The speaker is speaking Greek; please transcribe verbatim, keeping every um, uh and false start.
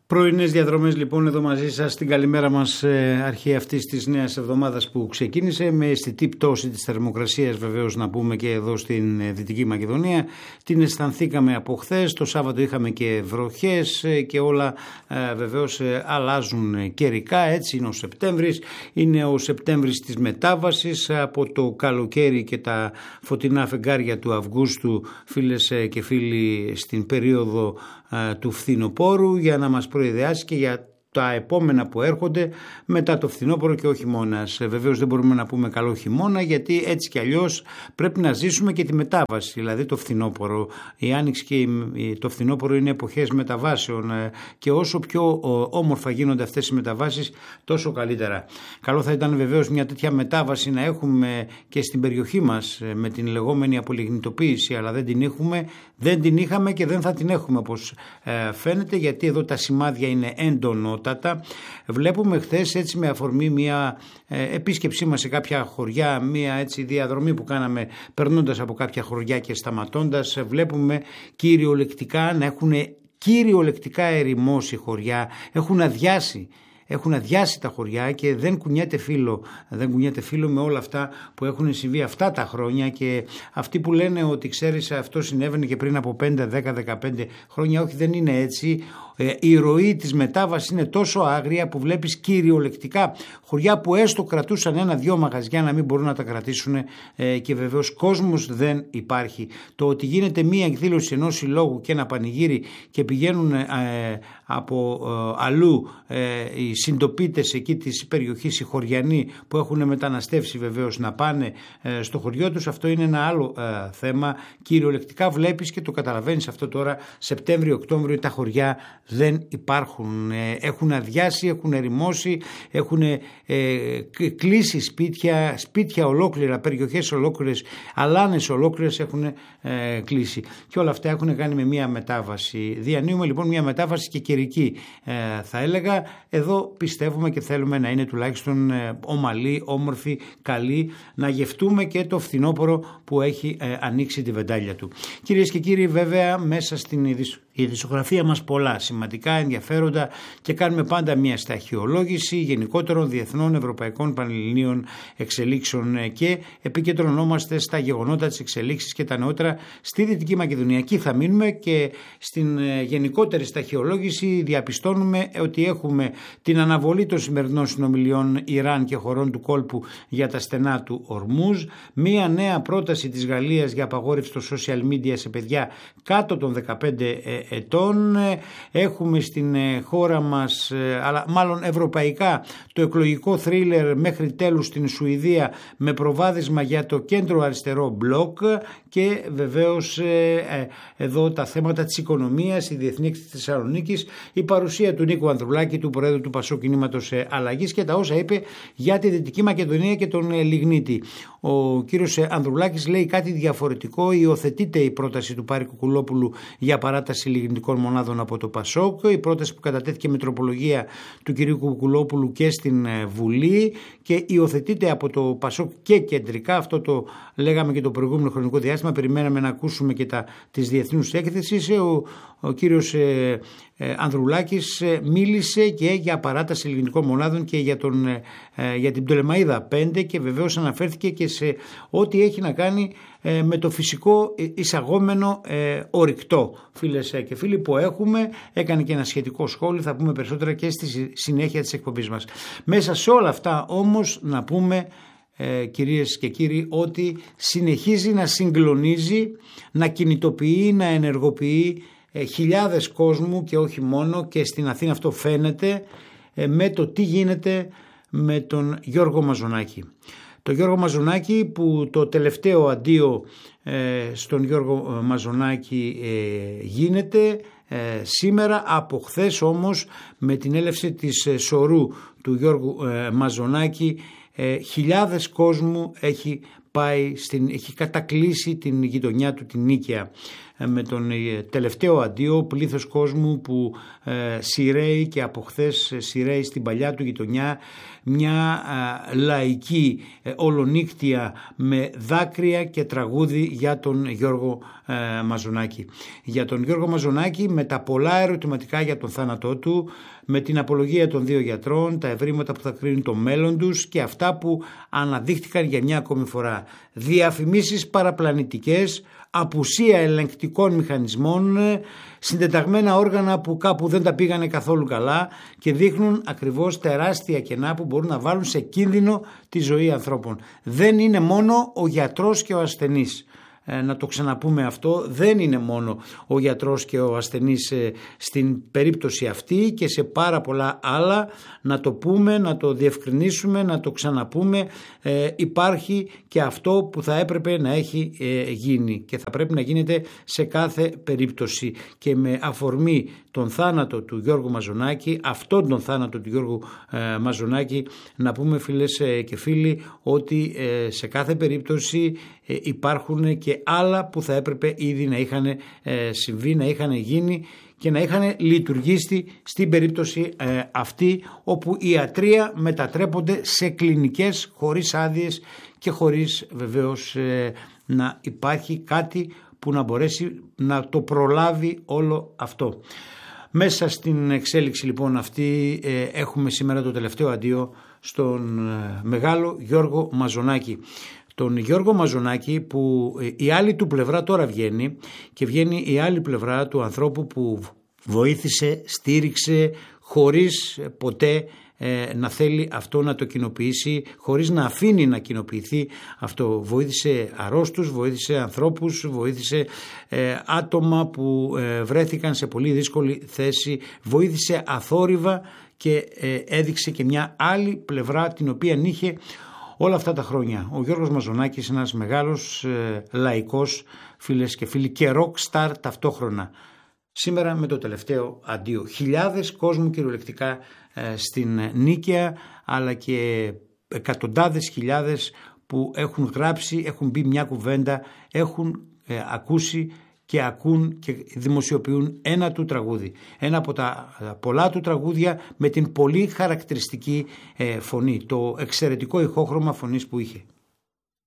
Πρωινές διαδρομές λοιπόν εδώ μαζί σας, την καλημέρα μας ε, αρχή αυτής της νέας εβδομάδας που ξεκίνησε με αισθητή πτώση της θερμοκρασίας, βεβαίως να πούμε, και εδώ στην ε, Δυτική Μακεδονία. Την αισθανθήκαμε από χθες, το Σάββατο είχαμε και βροχές ε, και όλα ε, βεβαίως ε, αλλάζουν καιρικά. Έτσι είναι ο Σεπτέμβρης, είναι ο Σεπτέμβρης της μετάβασης από το καλοκαίρι και τα φωτεινά φεγγάρια του Αυγούστου, φίλες ε, και φίλοι, στην περίοδο ε, του φθινοπόρου, για να μας προειδεάσει και για τα επόμενα που έρχονται μετά το φθινόπωρο και ο χειμώνας. Βεβαίως δεν μπορούμε να πούμε καλό χειμώνα, γιατί έτσι κι αλλιώς πρέπει να ζήσουμε και τη μετάβαση, δηλαδή το φθινόπωρο. Η άνοιξη και το φθινόπωρο είναι εποχές μεταβάσεων και όσο πιο όμορφα γίνονται αυτές οι μεταβάσεις, τόσο καλύτερα. Καλό θα ήταν βεβαίως μια τέτοια μετάβαση να έχουμε και στην περιοχή μας με την λεγόμενη απολιγνητοποίηση, αλλά δεν την έχουμε, δεν την είχαμε και δεν θα την έχουμε, όπως φαίνεται, γιατί εδώ τα σημάδια είναι έντονο. Βλέπουμε χθες, έτσι με αφορμή μια ε, επίσκεψή μας σε κάποια χωριά, μια έτσι διαδρομή που κάναμε περνώντας από κάποια χωριά και σταματώντας, βλέπουμε κυριολεκτικά να έχουν κυριολεκτικά ερημώσει χωριά, έχουν αδειάσει. Έχουν αδειάσει τα χωριά και δεν κουνιέται φύλλο, δεν κουνιέται φύλλο με όλα αυτά που έχουν συμβεί αυτά τα χρόνια. Και αυτοί που λένε ότι ξέρεις αυτό συνέβαινε και πριν από πέντε, δέκα, δεκαπέντε χρόνια, όχι, δεν είναι έτσι. Η ροή της μετάβασης είναι τόσο άγρια που βλέπεις κυριολεκτικά χωριά που έστω κρατούσαν ένα-δυο μαγαζιά να μην μπορούν να τα κρατήσουν, και βεβαίως κόσμος δεν υπάρχει. Το ότι γίνεται μία εκδήλωση ενός συλλόγου και ένα πανηγύρι και πηγαίνουν από αλλού οι συντοπίτες εκεί της περιοχής, οι χωριανοί που έχουν μεταναστεύσει βεβαίως, να πάνε στο χωριό τους, αυτό είναι ένα άλλο θέμα. Κυριολεκτικά βλέπεις και το καταλαβαίνεις αυτό τώρα, Σεπτέμβριο-Οκτώβριο, τα χωριά δεν υπάρχουν, έχουν αδειάσει, έχουν ερημώσει, έχουν ε, κλείσει σπίτια, σπίτια ολόκληρα, περιοχές ολόκληρες, αλάνες ολόκληρες έχουν ε, κλείσει, και όλα αυτά έχουν κάνει με μια μετάβαση. Διανύουμε λοιπόν μια μετάβαση και καιρική, ε, θα έλεγα. Εδώ πιστεύουμε και θέλουμε να είναι τουλάχιστον ε, ομαλή, όμορφη, καλή, να γευτούμε και το φθινόπωρο που έχει ε, ανοίξει τη βεντάλια του. Κυρίες και κύριοι, βέβαια μέσα στην ειδησ... η ειδησιογραφία μας πολλά σημαντικά ενδιαφέροντα και κάνουμε πάντα μια σταχυολόγηση γενικότερων διεθνών, ευρωπαϊκών, πανελληνίων εξελίξεων και επικεντρωνόμαστε στα γεγονότα, της εξελίξης και τα νεότερα στη Δυτική Μακεδονία. Εκεί θα μείνουμε και στην γενικότερη σταχυολόγηση διαπιστώνουμε ότι έχουμε την αναβολή των σημερινών συνομιλιών Ιράν και χωρών του κόλπου για τα στενά του Ορμούζ, μια νέα πρόταση της Γαλλίας για απαγόρευση των social media σε παιδιά κάτω των δεκαπέντε ετών. Έχουμε στην χώρα μας, αλλά μάλλον ευρωπαϊκά, το εκλογικό θρίλερ μέχρι τέλους στην Σουηδία με προβάδισμα για το κέντρο αριστερό μπλοκ, και βεβαίως εδώ τα θέματα της οικονομίας, η διεθνή έκθεση της Θεσσαλονίκης, η παρουσία του Νίκου Ανδρουλάκη, του Προέδρου του Πασόκ Κινήματος Αλλαγής, και τα όσα είπε για τη Δυτική Μακεδονία και τον Λιγνίτη. Ο κύριος Ανδρουλάκης λέει κάτι διαφορετικό, υιοθετείται η πρόταση του Πάρη Κουκουλόπουλου για παράταση λιγνητικών μονάδων από το Πασόκ, η πρόταση που κατατέθηκε με τροπολογία του κυρίου Κουκουλόπουλου και στην Βουλή, και υιοθετείται από το Πασόκ και κεντρικά. Αυτό το λέγαμε και το προηγούμενο χρονικό διάστημα, περιμέναμε να ακούσουμε και τα της διεθνούς έκθεσης. Ο, ο κύριος ε, ε, Ανδρουλάκης ε, μίλησε και για παράταση λιγνητικών μονάδων και για, τον, ε, για την Πτολεμαΐδα πέντε, και βεβαίως αναφέρθηκε και σε ό,τι έχει να κάνει ε, με το φυσικό εισαγόμενο ε, ορυκτό. Φίλες και φίλοι που έχουμε, έκανε και ένα σχετικό σχόλιο, θα πούμε περισσότερα και στη συνέχεια της εκπομπής μας. Μέσα σε όλα αυτά όμως να πούμε, Ε, κυρίες και κύριοι, ότι συνεχίζει να συγκλονίζει, να κινητοποιεί, να ενεργοποιεί ε, χιλιάδες κόσμου και όχι μόνο, και στην Αθήνα αυτό φαίνεται ε, με το τι γίνεται με τον Γιώργο Μαζονάκη. Το Γιώργο Μαζονάκη, που το τελευταίο αντίο ε, στον Γιώργο Μαζονάκη ε, γίνεται ε, σήμερα, από χθες όμως με την έλευση της ε, σωρού του Γιώργου ε, Μαζονάκη, Ε, χιλιάδες κόσμου έχει πάει στην, έχει κατακλείσει την γειτονιά του, την Νίκαια. με τον τελευταίο αντίο, πλήθος κόσμου που ε, σειραίει και από χθες σειραίει στην παλιά του γειτονιά, μια ε, λαϊκή ε, ολονύκτια με δάκρυα και τραγούδι για τον Γιώργο ε, Μαζονάκη. Για τον Γιώργο Μαζονάκη, με τα πολλά ερωτηματικά για τον θάνατό του, με την απολογία των δύο γιατρών, τα ευρήματα που θα κρίνουν το μέλλον τους και αυτά που αναδείχτηκαν για μια ακόμη φορά. Διαφημίσεις παραπλανητικές, απουσία ελεγκτικών μηχανισμών, συντεταγμένα όργανα που κάπου δεν τα πήγανε καθόλου καλά και δείχνουν ακριβώς τεράστια κενά που μπορούν να βάλουν σε κίνδυνο τη ζωή ανθρώπων. Δεν είναι μόνο ο γιατρός και ο ασθενής. Ε, να το ξαναπούμε αυτό, δεν είναι μόνο ο γιατρός και ο ασθενής ε, στην περίπτωση αυτή και σε πάρα πολλά άλλα, να το πούμε, να το διευκρινίσουμε, να το ξαναπούμε. Ε, υπάρχει και αυτό που θα έπρεπε να έχει ε, γίνει και θα πρέπει να γίνεται σε κάθε περίπτωση. Και με αφορμή τον θάνατο του Γιώργου Μαζονάκη, αυτόν τον θάνατο του Γιώργου ε, Μαζονάκη, να πούμε φίλες ε, και φίλοι ότι ε, σε κάθε περίπτωση ε, υπάρχουν και άλλα που θα έπρεπε ήδη να είχαν ε, συμβεί, να είχαν γίνει και να είχαν λειτουργήσει στην περίπτωση ε, αυτή, όπου οι ιατρεία μετατρέπονται σε κλινικές χωρίς άδειες και χωρίς βεβαίως ε, να υπάρχει κάτι που να μπορέσει να το προλάβει όλο αυτό. Μέσα στην εξέλιξη λοιπόν αυτή ε, έχουμε σήμερα το τελευταίο αντίο στον ε, μεγάλο Γιώργο Μαζονάκη. Τον Γιώργο Μαζονάκη που η άλλη του πλευρά τώρα βγαίνει και βγαίνει η άλλη πλευρά του ανθρώπου που βοήθησε, στήριξε χωρίς ποτέ ε, να θέλει αυτό να το κοινοποιήσει, χωρίς να αφήνει να κοινοποιηθεί αυτό. Βοήθησε αρρώστους, βοήθησε ανθρώπους, βοήθησε ε, άτομα που ε, βρέθηκαν σε πολύ δύσκολη θέση, βοήθησε αθόρυβα και ε, έδειξε και μια άλλη πλευρά την οποία είχε όλα αυτά τα χρόνια. Ο Γιώργος Μαζονάκης, ένας μεγάλος ε, λαϊκός, φίλες και φίλοι, και rock star ταυτόχρονα. Σήμερα με το τελευταίο αντίο. Χιλιάδες κόσμου κυριολεκτικά ε, στην Νίκαια, αλλά και εκατοντάδες χιλιάδες που έχουν γράψει, έχουν μπει μια κουβέντα, έχουν ε, ακούσει και ακούν και δημοσιοποιούν ένα του τραγούδι. Ένα από τα πολλά του τραγούδια με την πολύ χαρακτηριστική ε, φωνή, το εξαιρετικό ηχόχρωμα φωνής που είχε.